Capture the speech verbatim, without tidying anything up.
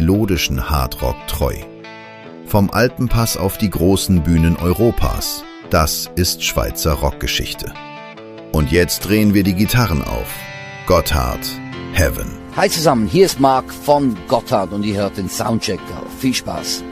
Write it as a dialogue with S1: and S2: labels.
S1: melodischen Hardrock treu. Vom Alpenpass auf die großen Bühnen Europas, das ist Schweizer Rockgeschichte. Und jetzt drehen wir die Gitarren auf. Gotthard, Heaven.
S2: Hi zusammen, hier ist Mark von Gotthard und ihr hört den Soundcheck. Viel Spaß.